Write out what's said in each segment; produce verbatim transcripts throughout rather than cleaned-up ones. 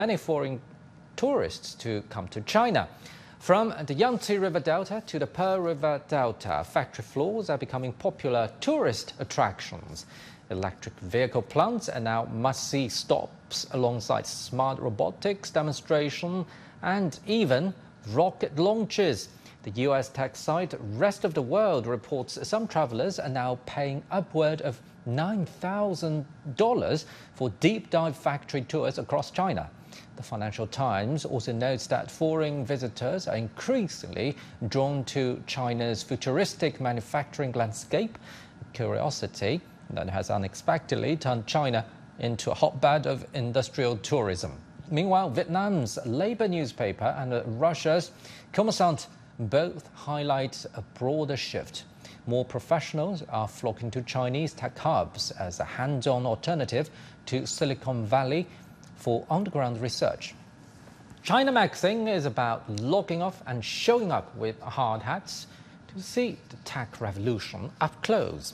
many foreign tourists to come to China. From the Yangtze River Delta to the Pearl River Delta, factory floors are becoming popular tourist attractions. Electric vehicle plants are now must-see stops alongside smart robotics demonstration and even rocket launches. The U S tech site Rest of the World reports some travelers are now paying upward of nine thousand dollars for deep dive factory tours across China. The Financial Times also notes that foreign visitors are increasingly drawn to China's futuristic manufacturing landscape, a curiosity that has unexpectedly turned China into a hotbed of industrial tourism. Meanwhile, Vietnam's Labour newspaper and Russia's Kommersant both highlight a broader shift. More professionals are flocking to Chinese tech hubs as a hands-on alternative to Silicon Valley for underground research. China Magazine is about logging off and showing up with hard hats to see the tech revolution up close.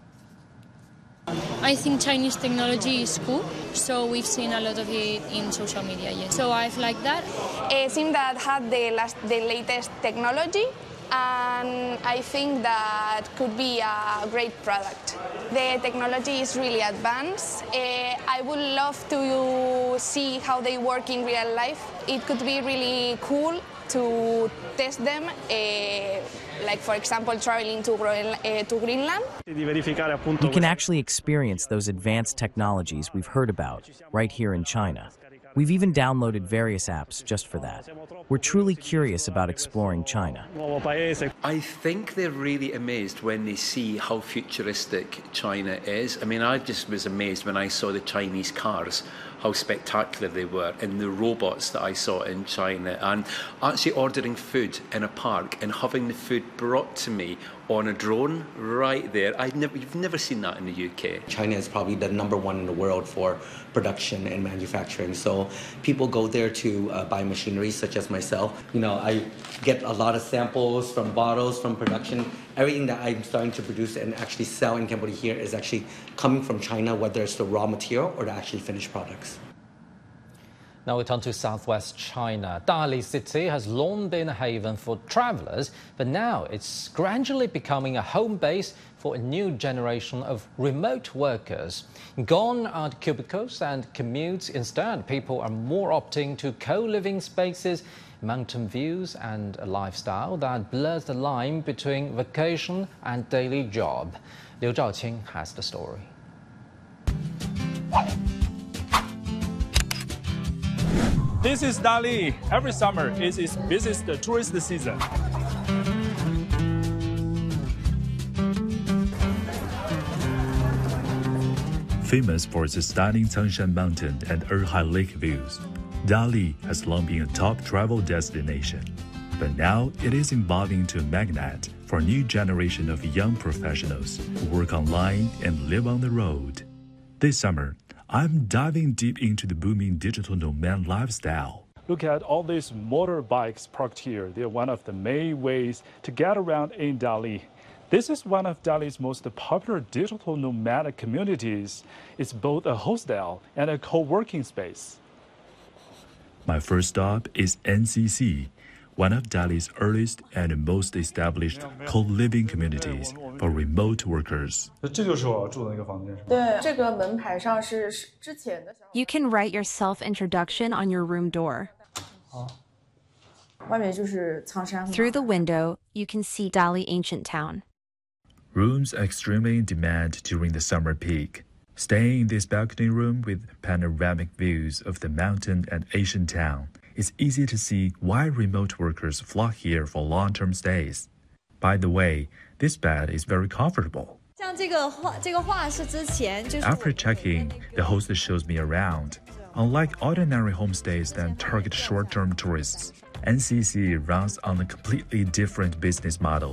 I think Chinese technology is cool, so we've seen a lot of it in social media. Yes. So I've liked that. It seemed that had the last, the latest technology, and I think that could be a great product. The technology is really advanced. Uh, I would love to see how they work in real life. It could be really cool to test them, uh, like for example traveling to, Groen uh, to Greenland. You can actually experience those advanced technologies we've heard about right here in China. We've even downloaded various apps just for that. We're truly curious about exploring China. I think they're really amazed when they see how futuristic China is. I mean, I just was amazed when I saw the Chinese cars, how spectacular they were, and the robots that I saw in China, and actually ordering food in a park and having the food brought to me on a drone right there. I've never, you've never seen that in the U K. China is probably the number one in the world for production and manufacturing. So people go there to uh, buy machinery, such as myself. You know, I get a lot of samples from bottles, from production. Everything that I'm starting to produce and actually sell in Cambodia here is actually coming from China, whether it's the raw material or the actually finished products. Now we turn to southwest China. Dali City has long been a haven for travelers, but now it's gradually becoming a home base for a new generation of remote workers. Gone are the cubicles and commutes. Instead, people are more opting to co-living spaces, mountain views, and a lifestyle that blurs the line between vacation and daily job. Liu Zhaoqing has the story. This is Dali. Every summer is its busiest tourist season. Famous for its stunning Tangshan Mountain and Erhai Lake views, Dali has long been a top travel destination. But now it is evolving into a magnet for a new generation of young professionals who work online and live on the road. This summer, I'm diving deep into the booming digital nomad lifestyle. Look at all these motorbikes parked here. They're one of the main ways to get around in Dali. This is one of Dali's most popular digital nomadic communities. It's both a hostel and a co-working space. My first stop is N C C, one of Dali's earliest and most established co-living communities for remote workers. You can write your self-introduction on your room door. Through the window, you can see Dali Ancient Town. Rooms are extremely in demand during the summer peak. Staying in this balcony room with panoramic views of the mountain and ancient town, it's easy to see why remote workers flock here for long-term stays. By the way, this bed is very comfortable. After checking, the host shows me around. Unlike ordinary homestays that target short-term tourists, N C C runs on a completely different business model.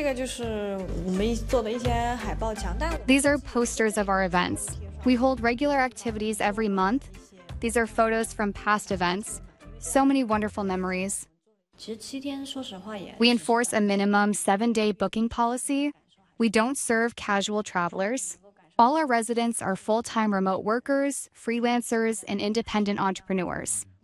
These are posters of our events. We hold regular activities every month. These are photos from past events. So many wonderful memories. We enforce a minimum seven-day booking policy. We don't serve casual travelers. All our residents are full-time remote workers, freelancers, and independent entrepreneurs.